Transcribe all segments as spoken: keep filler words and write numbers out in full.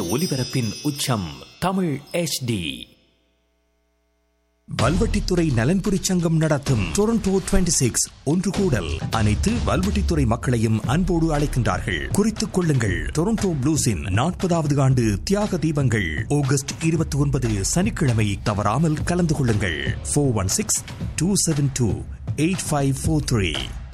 ஒலிபரப்பின் உச்சம் Tamil H D. Valvettithurai நலன்புரி சங்கம் நடத்தும் டொரண்டோ இருபத்தி ஆறு ஒன்று கூடல் அனைத்து வல்வெட்டித்துறை மக்களையும் அன்போடு அழைக்கின்றார்கள். குறித்துக் கொள்ளுங்கள், டொரண்டோ ப்ளூஸின் நாற்பதாவது ஆண்டு தியாக தீபங்கள் ஆகஸ்ட் இருபத்தி ஒன்பது சனிக்கிழமை. தவறாமல் கலந்து கொள்ளுங்கள். Four one six two seven two eight five four three.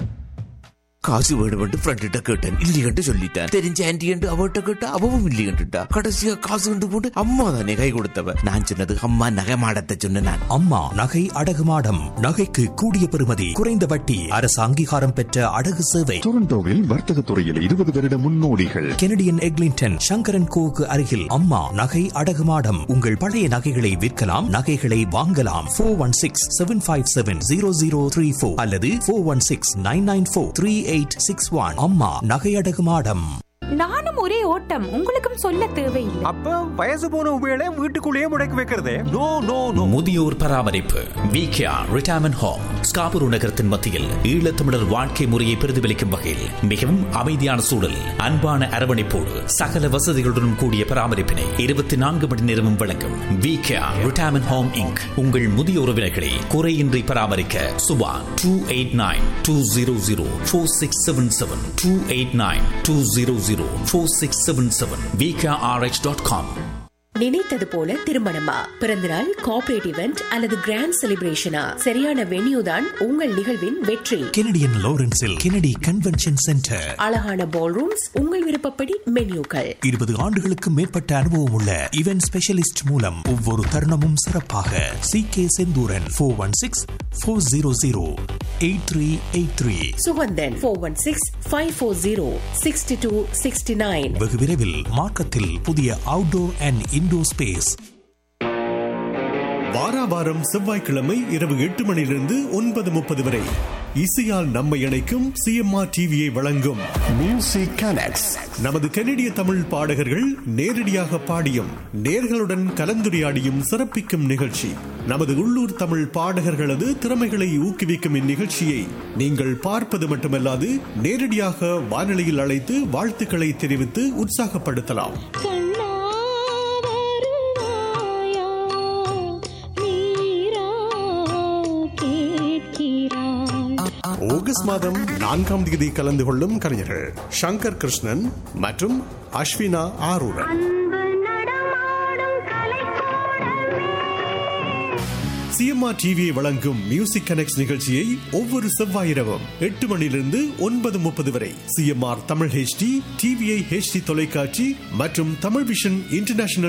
காசு வேணுமென்று ஃப்ரெண்ட்ட கேட்டேன், இல்லையென்று சொல்லிட்டேன். தெரிஞ்ச ஆன்டி என்று அவட்ட கேட்டா அவவும் இல்லையென்றுட்டா. கடைசியா காசு கண்டு போட்டு அம்மா தானே கை கொடுத்தவ. நான் சொன்னது அம்மா நகை மாடத்தை சொன்னேன். அம்மா நகை அடகு மாடம். நகைக்கு கூடிய பெறுமதி, குறைந்த வட்டி, அரசு அங்கீகாரம் பெற்ற அடகு சேவை. டொரண்டோவில் வர்த்தக துறையில் இருபது வருட முன்னோடிகள். கெனடியன் எக்லிங்டன் சங்கரன் கோவுக்கு அருகில் அம்மா நகை அடகு மாடம். உங்கள் பழைய நகைகளை விற்கலாம், நகைகளை வாங்கலாம். Four one six seven five seven zero zero three four அல்லது four one six nine nine four three eight six one. அம்மா நகை அடகு மாடம். நானும் ஒரே ஓட்டம், உங்களுக்கும் சொல்ல தேவையில்லை. அப்ப வயசு போன உபயோக வீட்டுக்குள்ளேயே முடக்கி வைக்கிறதே. No no no. முதியோர் பராமரிப்பு விகேஆர் ரிட்டையர்மென்ட் ஹோம் ஸ்காபுரு நகரத்தின் மத்தியில் ஈழத்தமிழர் வாழ்க்கை முறையை பிரதிபலிக்கும் வகையில் மிகவும் அமைதியான சூழல், அன்பான அரவணைப்போடு சகல வசதிகளுடன் கூடிய பராமரிப்பினை இருபத்தி நான்கு மணி நேரமும் வழங்கும் விகேஆர் ரிட்டையர்மென்ட் ஹோம் இன்க். உங்கள் முதிய உறவினர்களை குறையின்றி பராமரிக்க Subha two eight nine two zero zero four six seven seven two eight nine two zero zero four six seven seven V K R H dot com. நினைத்தது போல திருமணமா, பிறந்தநாள், கார்ப்பரேட் இவெண்ட் அல்லது grand செலிப்ரேஷனா, சரியான வென்யூ தான் உங்கள் நிகழ்வின் வெற்றி. Canadian லாரன்ஸில் Kennedy convention centre. அழகான பால் ரூம்ஸ், உங்கள் விருப்பப்படி மென்யூக்கள். இருபது ஆண்டுகளுக்கு மேற்பட்ட அனுபவம் உள்ள இவென்ட் ஸ்பெஷலிஸ்ட் மூலம் ஒவ்வொரு தருணமும் சிறப்பாக. C K Senthuran four one six four zero zero eight three eight three. Suganthan four one six five four zero sixty two sixty nine. வெகு விரைவில் மார்க்கத்தில் புதிய அவுட்டோர் அண்ட் இன்டோர் ஸ்பேஸ். வாராவாரம் செவ்வாய்க்கிழமை இரவு எட்டு மணியிலிருந்து ஒன்பது முப்பது வரை இசையால் நம்மை இணைக்கும் சிஎம்ஆர் டிவியை வழங்கும் மியூசிக் கனெக்ட்ஸ். நமது கனடிய தமிழ் பாடகர்கள் நேரடியாக பாடியும் நேர்களுடன் கலந்துரையாடியும் சிறப்பிக்கும் நிகழ்ச்சி. நமது உள்ளூர் தமிழ் பாடகர்களது திறமைகளை ஊக்குவிக்கும் இந்நிகழ்ச்சியை நீங்கள் பார்ப்பது மட்டுமல்லாது நேரடியாக வானொலியில் அழைத்து வாழ்த்துக்களை தெரிவித்து உற்சாகப்படுத்தலாம். ஆகஸ்ட் மாதம் நான்காம் தேதி கலந்து கொள்ளும் கலைஞர்கள் சங்கர் கிருஷ்ணன் மற்றும் அஸ்வினா ஆரூரன். சிஎம்ஆர் டிவியை வழங்கும் மியூசிக் கனெக்ட்ஸ் நிகழ்ச்சியை ஒவ்வொரு செவ்வாய் இரவும் எட்டு மணியிலிருந்து ஒன்பது முப்பது வரை CMR Tamil HD, TVI HD தொலைக்காட்சி மற்றும் தமிழ் விஷன் இன்டர்நேஷனல்